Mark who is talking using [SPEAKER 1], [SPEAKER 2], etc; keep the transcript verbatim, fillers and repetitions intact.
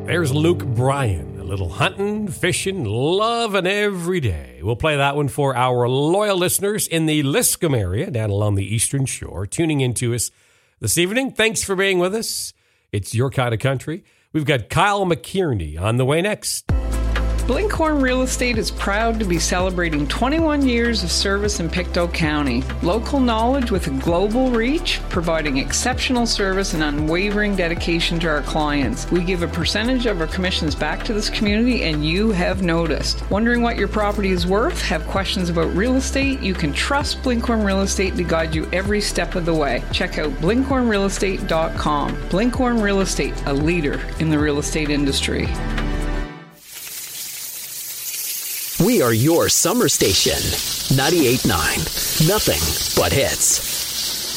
[SPEAKER 1] There's Luke Bryan, a little hunting, fishing, loving every day. We'll play that one for our loyal listeners in the Liscombe area down along the Eastern Shore, tuning into us this evening. Thanks for being with us. It's your kind of country. We've got Kyle McKierney on the way next.
[SPEAKER 2] Blinkhorn Real Estate is proud to be celebrating twenty-one years of service in Pictou County. Local knowledge with a global reach, providing exceptional service and unwavering dedication to our clients. We give a percentage of our commissions back to this community, and you have noticed. Wondering what your property is worth? Have questions about real estate? You can trust Blinkhorn Real Estate to guide you every step of the way. Check out blinkhorn real estate dot com. Blinkhorn Real Estate, a leader in the real estate industry.
[SPEAKER 3] We are your summer station. ninety-eight point nine. Nothing but hits.